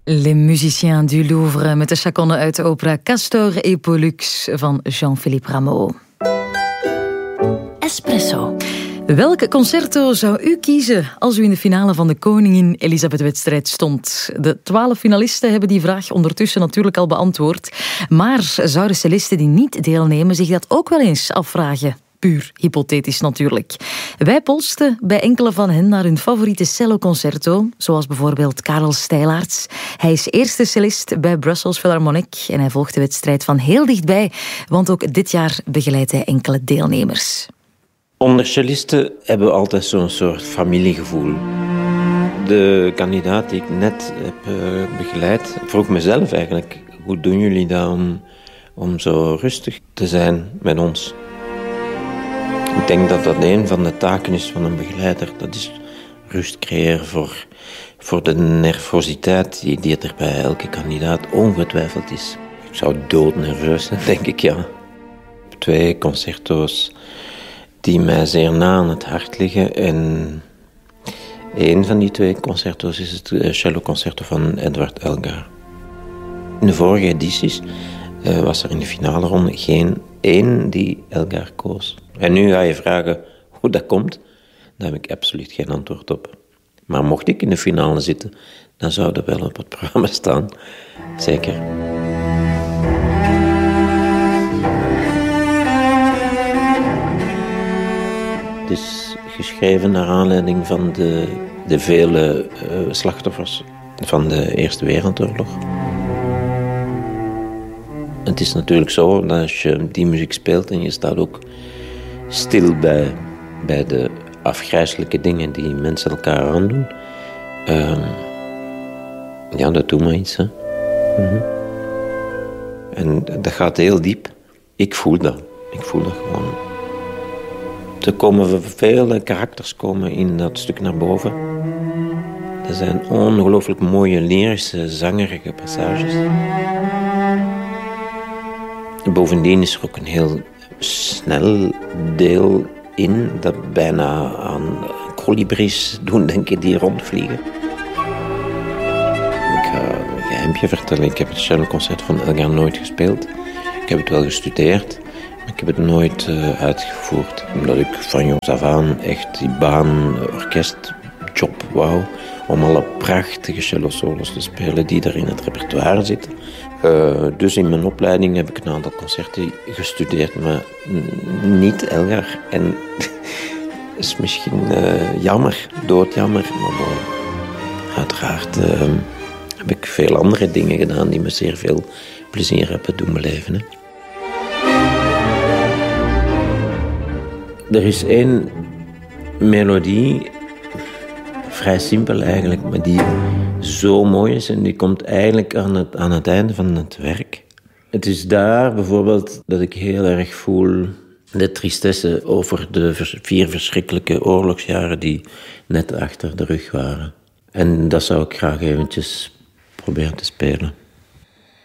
Les musiciens du Louvre met de chaconne uit de opera Castor et Pollux van Jean-Philippe Rameau. Espresso. Welke concerto zou u kiezen als u in de finale van de Koningin Elisabeth-wedstrijd stond? De 12 finalisten hebben die vraag ondertussen natuurlijk al beantwoord. Maar zouden cellisten die niet deelnemen zich dat ook wel eens afvragen? Puur hypothetisch natuurlijk. Wij polsten bij enkele van hen naar hun favoriete celloconcerto, zoals bijvoorbeeld Karel Stijlaerts. Hij is eerste cellist bij Brussels Philharmonic en hij volgt de wedstrijd van heel dichtbij, want ook dit jaar begeleidt hij enkele deelnemers. Onder cellisten hebben we altijd zo'n soort familiegevoel. De kandidaat die ik net heb begeleid, vroeg mezelf eigenlijk, hoe doen jullie dat om zo rustig te zijn met ons? Ik denk dat dat een van de taken is van een begeleider. Dat is rust creëren voor de nervositeit die er bij elke kandidaat ongetwijfeld is. Ik zou doodnerveus zijn, denk ik, ja. 2 concerto's die mij zeer na aan het hart liggen. En een van die 2 concerto's is het celloconcerto van Edward Elgar. In de vorige edities was er in de finale ronde geen één die Elgar koos. En nu ga je vragen hoe dat komt. Daar heb ik absoluut geen antwoord op. Maar mocht ik in de finale zitten, dan zou dat wel op het programma staan. Zeker. Het is geschreven naar aanleiding van de vele slachtoffers van de Eerste Wereldoorlog. Het is natuurlijk zo dat als je die muziek speelt en je staat ook stil bij de afgrijselijke dingen die mensen elkaar aandoen. Ja, dat doet me iets. Hè. Mm-hmm. En dat gaat heel diep. Ik voel dat gewoon. Er komen vele karakters komen in dat stuk naar boven. Er zijn ongelooflijk mooie lyrische, zangerige passages. Bovendien is er ook een heel snel deel in dat bijna aan kolibries doen denken die rondvliegen. Ik ga een geheimpje vertellen. Ik heb het celloconcert van Elgar nooit gespeeld. Ik heb het wel gestudeerd, maar ik heb het nooit uitgevoerd. Omdat ik van jongs af aan echt die baan-orkestjob wou. Om alle prachtige cello-solos te spelen die er in het repertoire zitten. Dus in mijn opleiding heb ik een aantal concerten gestudeerd, maar niet Elgar. En dat is misschien jammer, doodjammer. Maar uiteraard heb ik veel andere dingen gedaan die me zeer veel plezier hebben doen beleven. Hè. Er is 1 melodie, vrij simpel eigenlijk, maar die zo mooi is en die komt eigenlijk aan het einde van het werk. Het is daar bijvoorbeeld dat ik heel erg voel de tristesse over de 4 verschrikkelijke oorlogsjaren die net achter de rug waren. En dat zou ik graag eventjes proberen te spelen.